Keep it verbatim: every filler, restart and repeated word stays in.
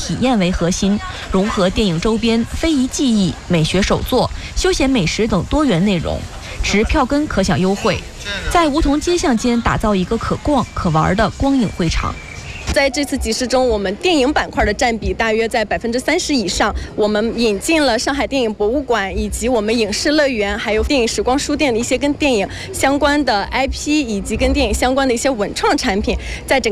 体验为核心，融合电影周边、非遗技艺、美学手作、休闲美食等多元内容，持票根可享优惠，在梧桐街巷间打造一个可逛可玩的光影会场。 在这次集市中，我们电影板块的占比大约在百分之三十以上。我们引进了上海电影博物馆以及我们影视乐园，还有电影时光书店的一些跟电影相关的 I P， 以及跟电影相关的一些文创产品，在整个